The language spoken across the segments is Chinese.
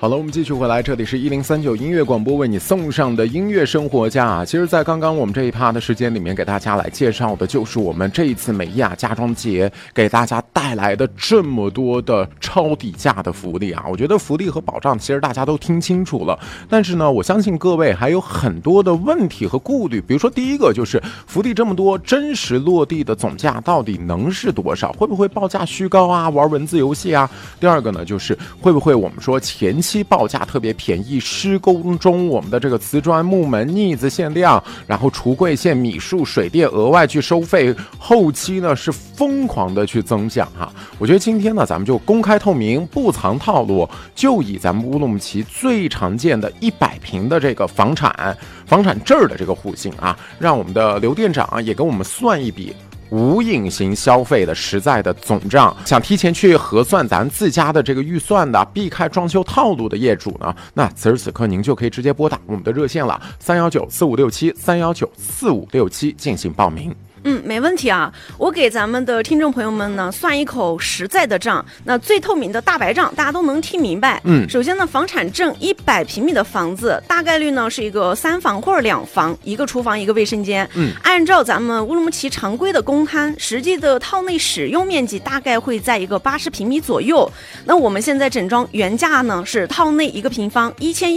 好了，我们继续回来，这里是1039音乐广播为你送上的音乐生活家。其实在刚刚我们这一趴的时间里面，给大家来介绍的就是我们这一次美亚家装节给大家带来的这么多的超底价的福利啊。我觉得福利和保障其实大家都听清楚了，但是呢，我相信各位还有很多的问题和顾虑。比如说第一个就是福利这么多，真实落地的总价到底能是多少？会不会报价虚高啊？玩文字游戏啊？第二个呢，就是会不会我们说前期报价特别便宜，施工中我们的这个瓷砖、木门、腻子限量，然后橱柜线、米数、水电额外去收费，后期呢是疯狂的去增奖哈。我觉得今天呢，咱们就公开透明，不藏套路，就以咱们乌鲁木齐最常见的100平的这个房产证的这个户型啊，让我们的刘店长也给我们算一笔无隐形消费的实在的总账。想提前去核算咱自家的这个预算的，避开装修套路的业主呢，那此时此刻您就可以直接拨打我们的热线了，3194567，3194567进行报名。 没问题啊。我给咱们的听众朋友们呢算一口实在的账，那最透明的大白账，大家都能听明白。首先呢，房产证100平米的房子，大概率呢是一个3房或者2房，一个厨房一个卫生间。按照咱们乌鲁木齐常规的公摊，实际的套内使用面积大概会在一个80平米左右。那我们现在整装原价呢是套内1个平方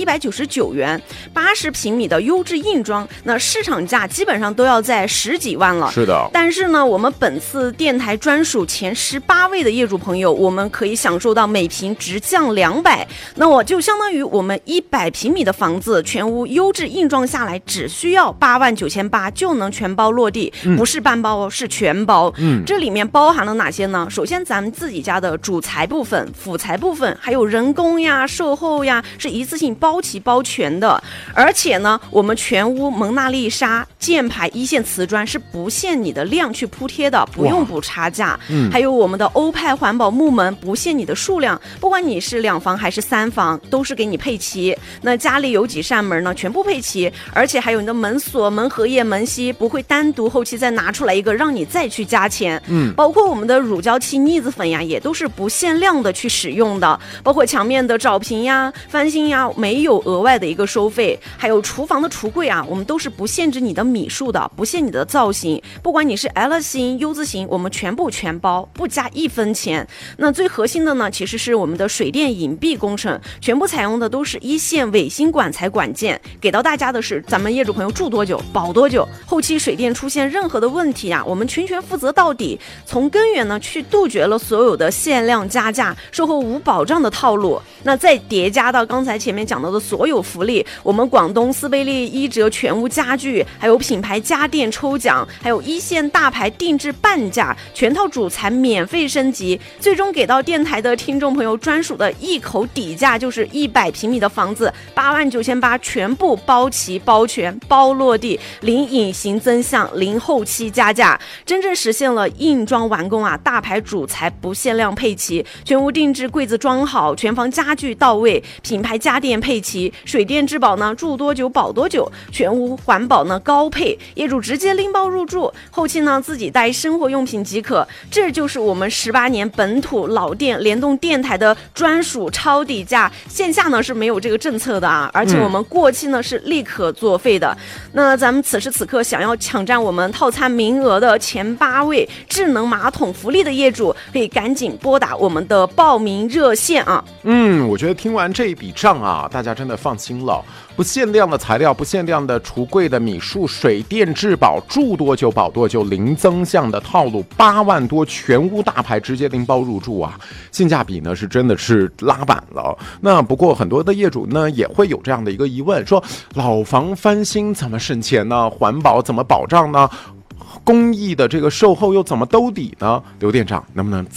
1199元，80平米的优质硬装，那市场价基本上都要在10几万了。 是的， 但是呢，我们本次电台专属前18位的业主朋友，我们可以享受到每平直降200，那我就相当于我们100平米的房子全屋优质硬装下来，只需要89800就能全包落地，不是半包，是全包。这里面包含了哪些呢？首先咱们自己家的主材部分、辅材部分，还有人工呀、售后呀，是一次性包齐包全的。而且呢，我们全屋蒙娜丽莎箭牌一线瓷砖是不限你的量去铺贴的，不用补差价。还有我们的欧派环保木门，不限你的数量，不管你是2房还是3房，都是给你配齐。那家里有几扇门呢，全部配齐，而且还有你的门锁、门合页、门吸，不会单独后期再拿出来一个让你再去加钱。包括我们的乳胶漆、腻子粉呀，也都是不限量的去使用的，包括墙面的找平呀、翻新呀，没有额外的一个收费。还有厨房的橱柜啊，我们都是不限制你的米数的，不限你的造型，不管你是 L 型、U 字型，我们全部全包，不加1分钱。那最核心的呢，其实是我们的水电隐蔽工程，全部采用的都是1线卫星管材管件，给到大家的是咱们业主朋友住多久保多久，后期水电出现任何的问题啊，我们全权负责到底，从根源呢去杜绝了所有的限量加价、售后无保障的套路。那再叠加到刚才前面讲到的所有福利，我们广东斯贝利1折全屋家具，还有品牌家电抽奖，还有1线大牌定制半价，全套主材免费升级，最终给到电台的听众朋友专属的一口底价，就是100平米的房子89800全部包齐包全包落地，零隐形增项，零后期加价，真正实现了硬装完工啊，大牌主材不限量配齐，全屋定制柜子装好，全房家具到位，品牌家电配齐，水电质保呢住多久保多久，全屋环保呢高配，业主直接拎包入住，后期呢自己带生活用品即可。这就是我们18年本土老店联动电台的专属超底价，线下呢是没有这个政策的啊，而且我们过期呢是立刻作废的。那咱们此时此刻想要抢占我们套餐名额的前8位智能马桶福利的业主，可以赶紧拨打我们的报名热线啊。 我觉得听完这一笔账啊，大家真的放心了。不限量的材料，不限量的橱柜的米数，水电质保，住多久保多久，零增项的套路，8万多全屋大牌直接拎包入住啊，性价比呢是真的是拉板了。那不过很多的业主呢也会有这样的一个疑问，说老房翻新怎么省钱呢？环保怎么保障呢？公益的这个售后又怎么兜底呢？刘店长能不能